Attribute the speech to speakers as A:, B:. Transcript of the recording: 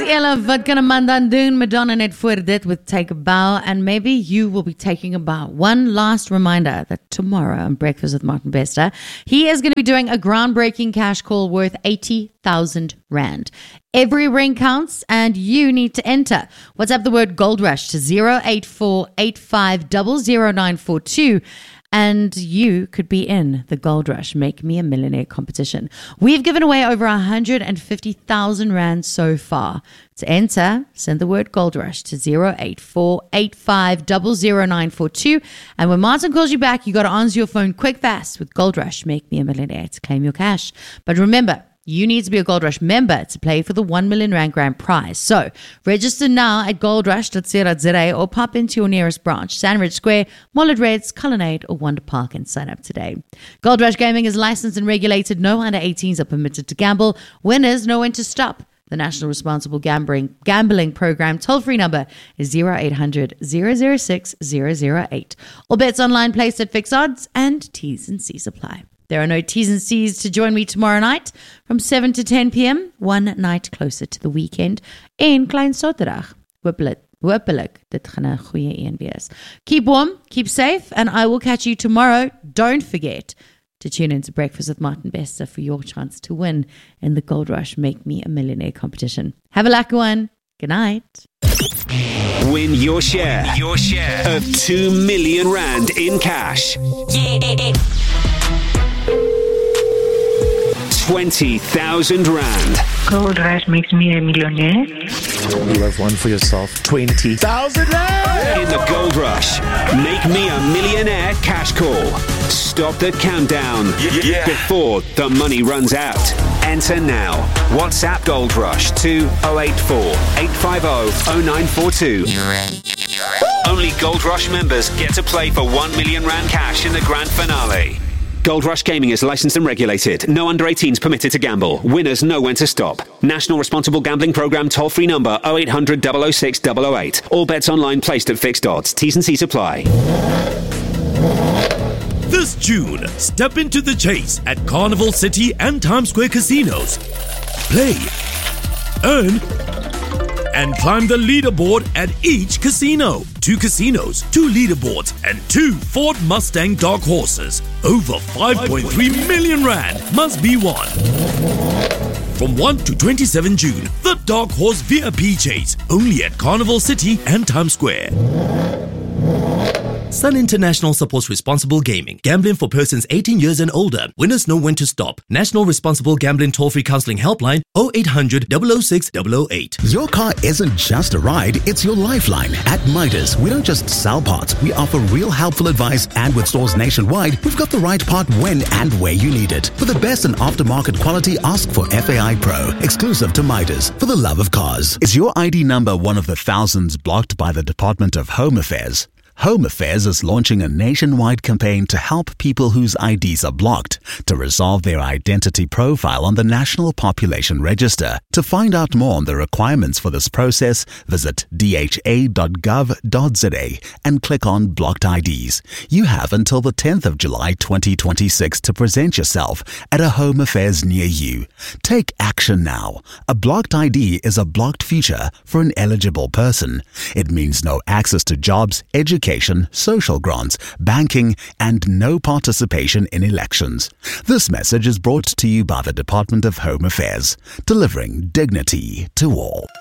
A: Ella, wat kan 'n man dan doen? Madonna net voor dit with Take a Bow, and maybe you will be taking a bow. One last reminder that tomorrow on Breakfast with Martin Bester, he is going to be doing a groundbreaking cash call worth 80,000 Rand. Every ring counts, and you need to enter. WhatsApp the word Gold Rush to 08485000942. And you could be in the Gold Rush Make Me a Millionaire competition. We've given away over 150,000 Rand so far. To enter, send the word Gold Rush to 08485000942. And when Martin calls you back, you got to answer your phone quick, fast with Gold Rush Make Me a Millionaire to claim your cash. But remember, you need to be a Gold Rush member to play for the 1 million Rand grand prize. So, register now at goldrush.co.za or pop into your nearest branch, Sandridge Square, Mollard Reds, Colonnade, or Wonder Park and sign up today. Gold Rush Gaming is licensed and regulated. No under 18s are permitted to gamble. Winners know when to stop. The National Responsible Gambling Program toll-free number is 0800 006 008. All bets online placed at fixed odds and T's and C's apply. There are no T's and C's to join me tomorrow night from 7 to 10 p.m., one night closer to the weekend in Klein Soterdag. Hopelijk, dit gaan 'n goeie een wees. Keep warm, keep safe, and I will catch you tomorrow. Don't forget to tune in to Breakfast with Martin Bester for your chance to win in the Gold Rush Make Me a Millionaire competition. Have a lucky one. Good night.
B: Win your share of 2 million Rand in cash. 20,000 Rand.
C: Gold Rush Makes Me a Millionaire.
D: You have one for yourself. 20,000 Rand!
B: In the Gold Rush, Make Me a Millionaire cash call. Stop the countdown before the money runs out. Enter now. WhatsApp Gold Rush to 084 850 0942. Only Gold Rush members get to play for 1 million Rand cash in the grand finale. Gold Rush Gaming is licensed and regulated. No under 18s permitted to gamble. Winners know when to stop. National Responsible Gambling Program toll-free number 0800 006 008. All bets online placed at fixed odds. T's and C's apply.
E: This June, step into the chase at Carnival City and Times Square casinos. Play, earn, and climb the leaderboard at each casino. 2 casinos, 2 leaderboards, and 2 Ford Mustang Dark Horses. Over 5.3 million Rand must be won. From 1 to 27 June, the Dark Horse VIP Chase, only at Carnival City and Times Square. Sun International supports responsible gaming. Gambling for persons 18 years and older. Winners know when to stop. National Responsible Gambling Toll-Free Counseling Helpline 0800 006 008.
F: Your car isn't just a ride, it's your lifeline. At Midas, we don't just sell parts, we offer real helpful advice, and with stores nationwide, we've got the right part when and where you need it. For the best in aftermarket quality, ask for FAI Pro, exclusive to Midas, for the love of cars. Is your ID number one of the thousands blocked by the Department of Home Affairs? Home Affairs is launching a nationwide campaign to help people whose IDs are blocked to resolve their identity profile on the National Population Register. To find out more on the requirements for this process, visit dha.gov.za and click on Blocked IDs. You have until the 10th of July 2026 to present yourself at a Home Affairs near you. Take action now. A blocked ID is a blocked future for an eligible person. It means no access to jobs, education, social grants, banking, and no participation in elections. This message is brought to you by the Department of Home Affairs, delivering dignity to all.